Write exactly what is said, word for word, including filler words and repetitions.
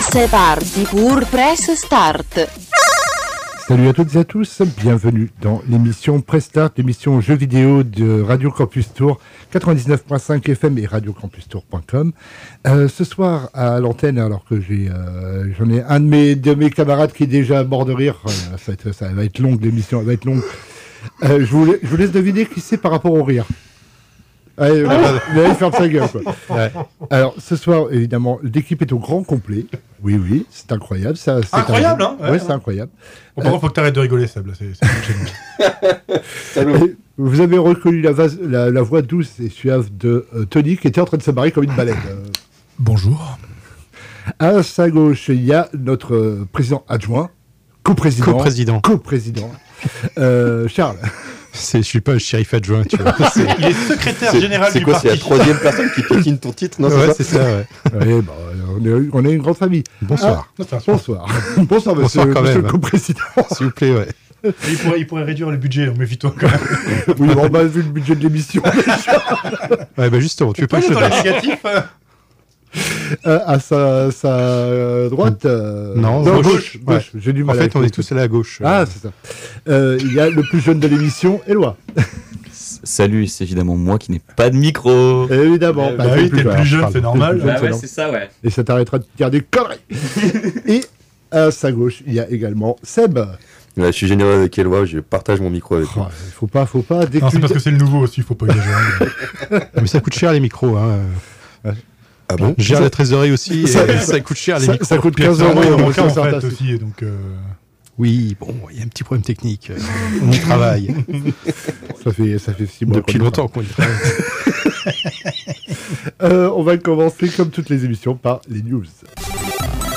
C'est parti pour Press Start. Salut à toutes et à tous, bienvenue dans l'émission Press Start, l'émission jeux vidéo de Radio Campus Tour, quatre-vingt-dix-neuf virgule cinq F M et radio campus tour point com. Euh, ce soir à l'antenne, alors que j'ai, euh, j'en ai un de mes, de mes camarades qui est déjà mort de rire, euh, ça, va être, ça va être longue l'émission, elle va être longue. Euh, je, vous, je vous laisse deviner qui c'est par rapport au rire. Allez, ah il ferme sa gueule, quoi. Ouais. Alors, ce soir, évidemment, l'équipe est au grand complet. Oui, oui, c'est incroyable. Ça, c'est incroyable, hein ouais, ouais, c'est incroyable. Bon, par contre, euh... faut que t'arrêtes de rigoler, Seb. Là, c'est, c'est et, vous avez reconnu la, vase, la, la voix douce et suave de euh, Tony, qui était en train de se marrer comme une baleine. Euh... Bonjour. À sa gauche, il y a notre euh, président adjoint, coprésident. Coprésident. Coprésident. euh, Charles. C'est, je suis pas le shérif adjoint, tu vois. C'est, il est secrétaire c'est, général c'est du quoi, parti. C'est la troisième personne qui piquine ton titre, non? Ouais, c'est, c'est ça, ouais. ouais bah, on, est, on est une grande famille. Bonsoir. Ah, bonsoir. Bonsoir, monsieur, Bonsoir quand monsieur même. le coprésident. S'il vous plaît, ouais. Il pourrait, il pourrait réduire le budget, méfie-toi quand même. Oui, on a vu le budget de l'émission. Ouais, bah justement, tu veux pas que je dans les négatifs hein. euh, À sa, sa droite euh... Non, non, gauche. gauche, Ouais. gauche. J'ai du mal. En fait, on est tout. tous allés à gauche. Ah, c'est ça. Euh, il y a le plus jeune de l'émission, Éloi. Salut, c'est évidemment moi qui n'ai pas de micro. Évidemment. Euh, bah, bah oui, t'es le plus jeune, c'est normal. Bah ouais, c'est ça, ouais. Et ça t'arrêtera de dire des conneries. Et à sa gauche, il y a également Seb. Ouais, je suis généreux avec Eloi, je partage mon micro avec lui. Oh, il faut pas, faut pas. Dès non, que c'est parce que c'est le nouveau aussi, il faut pas exagérer. Mais ça coûte cher les micros. Hein. Ah bon? Je gère la trésorerie aussi, ça, et ça, ça coûte cher les ça, micros. ça coûte Pierre, quinze c'est euros. vraiment mon ça, cas en ça, fait ça, aussi, et donc. Euh... Oui, bon, il y a un petit problème technique. On y travaille. Ça fait, ça fait six mois. Depuis longtemps qu'on y travaille. euh, on va commencer comme toutes les émissions par les news.